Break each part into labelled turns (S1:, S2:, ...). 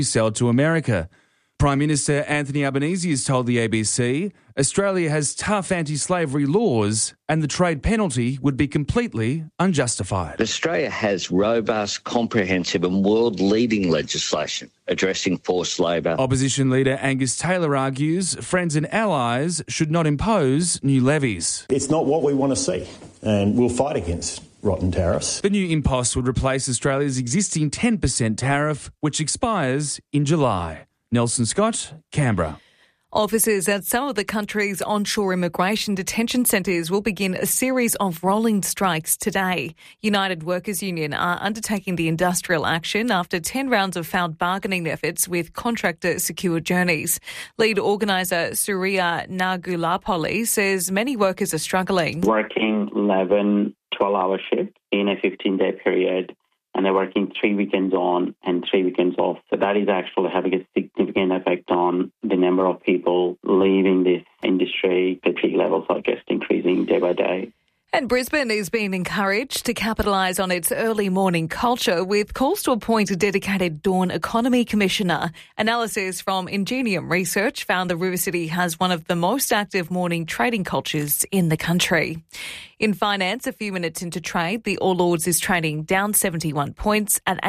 S1: sell to America. Prime Minister Anthony Albanese has told the ABC Australia has tough anti-slavery laws and the trade penalty would be completely unjustified.
S2: Australia has robust, comprehensive and world-leading legislation addressing forced labour.
S1: Opposition leader Angus Taylor argues friends and allies should not impose new levies.
S3: It's not what we want to see, and we'll fight against rotten tariffs.
S1: The new impost would replace Australia's existing 10% tariff, which expires in July. Nelson Scott, Canberra.
S4: Officers at some of the country's onshore immigration detention centres will begin a series of rolling strikes today. United Workers Union are undertaking the industrial action after 10 rounds of failed bargaining efforts with contractor Secure Journeys. Lead organiser Surya Nagulapalli says many workers are struggling.
S5: Working 11, 12-hour shifts in a 15-day period, and they're working 3 weekends on and 3 weekends off. So that is actually having a significant effect on the number of people leaving this industry. Fatigue levels are just increasing day by day.
S4: And Brisbane is being encouraged to capitalise on its early morning culture with calls to appoint a dedicated dawn economy commissioner. Analysis from Ingenium Research found the River City has one of the most active morning trading cultures in the country. In finance, a few minutes into trade, the All Ords is trading down 71 points at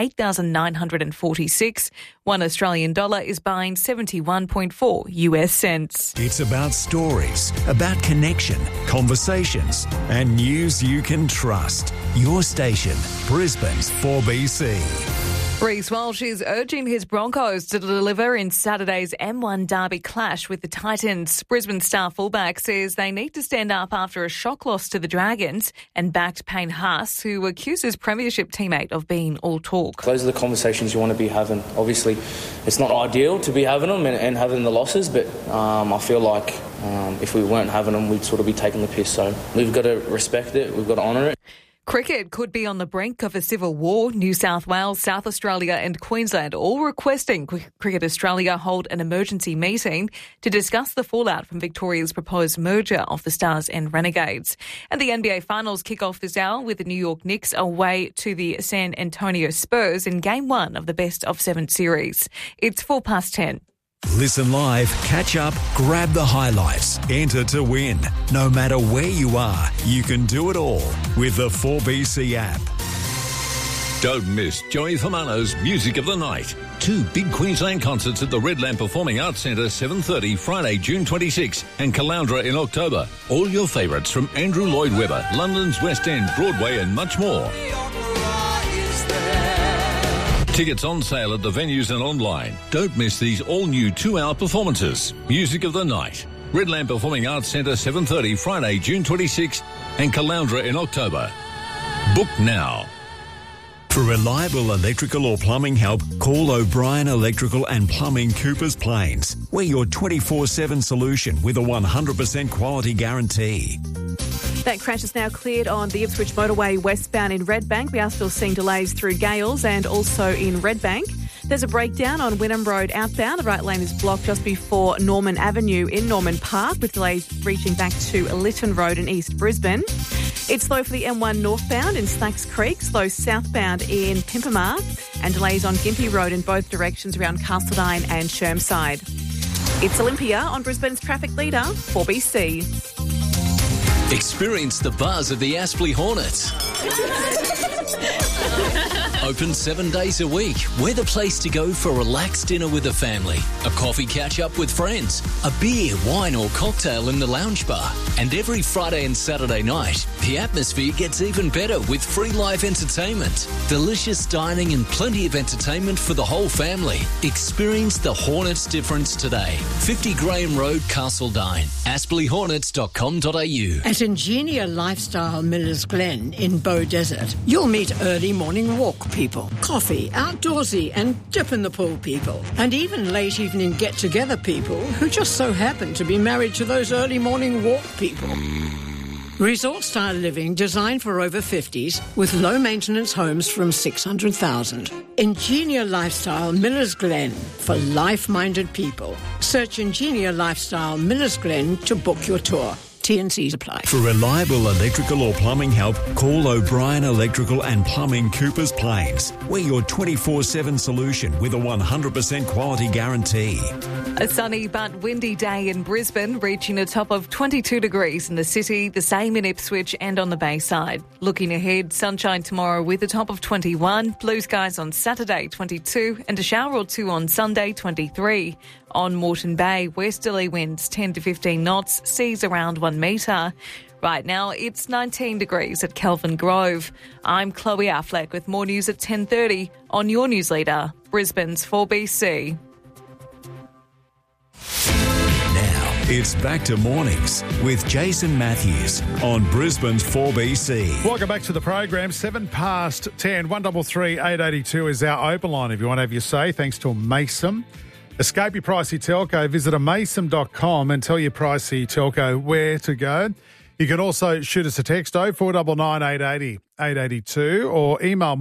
S4: 8,946. One Australian dollar is buying 71.4 US cents.
S6: It's about stories, about connection, conversations, and news you can trust. Your station, Brisbane's 4BC.
S4: Reece Walsh is urging his Broncos to deliver in Saturday's M1 Derby clash with the Titans. Brisbane star fullback says they need to stand up after a shock loss to the Dragons and backed Payne Haas, who accuses premiership teammate of being all talk.
S7: Those are the conversations you want to be having. Obviously, it's not ideal to be having them and having the losses, but I feel like if we weren't having them, we'd sort of be taking the piss. So we've got to respect it, we've got to honour it.
S4: Cricket could be on the brink of a civil war. New South Wales, South Australia and Queensland all requesting Cricket Australia hold an emergency meeting to discuss the fallout from Victoria's proposed merger of the Stars and Renegades. And the NBA Finals kick off this hour with the New York Knicks away to the San Antonio Spurs in Game 1 of the best-of-7 series. It's 10:04.
S6: Listen live, catch up, grab the highlights, enter to win. No matter where you are, you can do it all with the 4BC app.
S8: Don't miss Joey Famano's Music of the Night. 2 big Queensland concerts at the Red Lamp Performing Arts Centre, 7:30, Friday, June 26, and Caloundra in October. All your favourites from Andrew Lloyd Webber, London's West End, Broadway and much more. Tickets on sale at the venues and online. Don't miss these all-new 2-hour performances. Music of the Night. Red Lamp Performing Arts Centre, 7:30, Friday, June 26, and Caloundra in October. Book now.
S6: For reliable electrical or plumbing help, call O'Brien Electrical and Plumbing, Coopers Plains. We're your 24/7 solution with a 100% quality guarantee.
S9: That crash is now cleared on the Ipswich motorway westbound in Redbank. We are still seeing delays through Gales and also in Redbank. There's a breakdown on Wynnum Road outbound. The right lane is blocked just before Norman Avenue in Norman Park, with delays reaching back to Lytton Road in East Brisbane. It's slow for the M1 northbound in Slacks Creek, slow southbound in Pimpamar, and delays on Gympie Road in both directions around Castledine and Chermside. It's Olympia on Brisbane's traffic leader, 4BC.
S10: Experience the buzz of the Aspley Hornets. Open 7 days a week. We're the place to go for a relaxed dinner with the family, a coffee catch-up with friends, a beer, wine or cocktail in the lounge bar. And every Friday and Saturday night, the atmosphere gets even better with free live entertainment, delicious dining and plenty of entertainment for the whole family. Experience the Hornets difference today. 50 Graham Road, Castledine. AspleyHornets.com.au.
S11: At Ingenia Lifestyle Millers Glen in Bow Desert, you'll meet early morning walk people, coffee, outdoorsy and dip in the pool people, and even late evening get-together people who just so happen to be married to those early morning walk people. Resort-style living designed for over 50s with low-maintenance homes from 600,000. Ingenia Lifestyle Millers Glen for life-minded people. Search Ingenia Lifestyle Millers Glen to book your tour. T&Cs apply.
S6: For reliable electrical or plumbing help, call O'Brien Electrical and Plumbing, Coopers Plains. We're your 24/7 solution with a 100% quality guarantee.
S4: A sunny but windy day in Brisbane, reaching a top of 22 degrees in the city, the same in Ipswich and on the Bayside. Looking ahead, sunshine tomorrow with a top of 21, blue skies on Saturday 22 and a shower or two on Sunday 23. On Moreton Bay, westerly winds 10 to 15 knots, seas around 1 metre. Right now, it's 19 degrees at Kelvin Grove. I'm Chloe Affleck with more news at 10:30 on your news leader, Brisbane's 4BC.
S6: Now, it's back to mornings with Jason Matthews on Brisbane's 4BC.
S12: Welcome back to the program. 7 past 10. 133 882 is our open line if you want to have your say. Thanks to Mason. Escape your pricey telco. Visit mason.com and tell your pricey telco where to go. You can also shoot us a text 0499 880 882 or email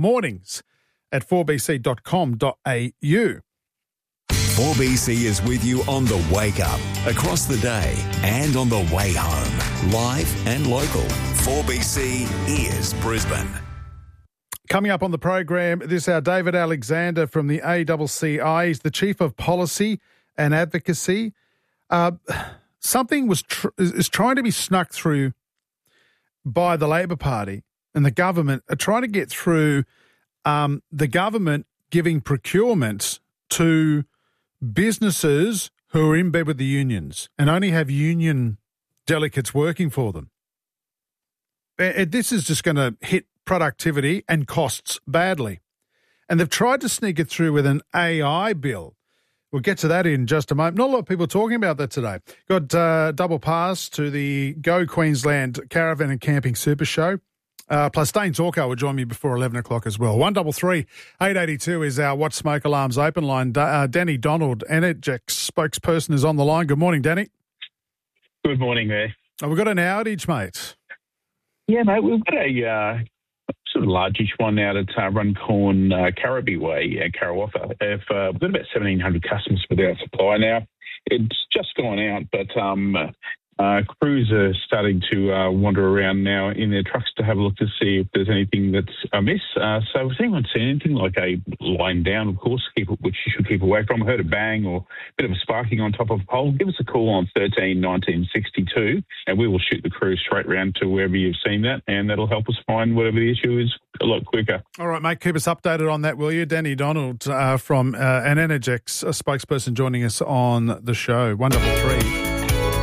S12: mornings@4bc.com.au.
S6: 4BC is with you on the wake up, across the day and on the way home. Live and local. 4BC is Brisbane.
S12: Coming up on the program this hour, David Alexander from the ACCI. He's the Chief of Policy and Advocacy. Something is trying to be snuck through by the Labor Party and the government are trying to get through the government giving procurement to businesses who are in bed with the unions and only have union delegates working for them. This is just going to hit productivity and costs badly. And they've tried to sneak it through with an AI bill. We'll get to that in just a moment. Not a lot of people talking about that today. Got double pass to the Go Queensland Caravan and Camping Super Show. Plus Dane Zorko will join me before 11 o'clock as well. 133 882 is our What Smoke Alarms open line. Danny Donald, Energex spokesperson, is on the line. Good morning, Danny.
S13: Good morning there.
S12: We've got an outage, mate.
S13: Yeah, mate, we've got a sort of largish one out at Runcorn, Caribou Way, Karawaffa. We've got about 1,700 customers without supply now. It's just gone out, but crews are starting to wander around now in their trucks to have a look to see if there's anything that's amiss. So if anyone's seen anything like a line down, of course, which you should keep away from, heard a bang or a bit of a sparking on top of a pole, give us a call on 13 1962 and we will shoot the crew straight round to wherever you've seen that, and that'll help us find whatever the issue is a lot quicker.
S12: All right, mate, keep us updated on that, will you? Danny Donald from an Energex spokesperson joining us on the show. 133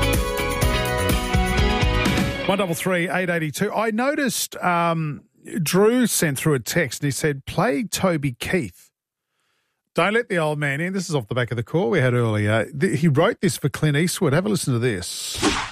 S12: 882. I noticed Drew sent through a text and he said, play Toby Keith. Don't let the old man in. This is off the back of the call we had earlier. He wrote this for Clint Eastwood. Have a listen to this.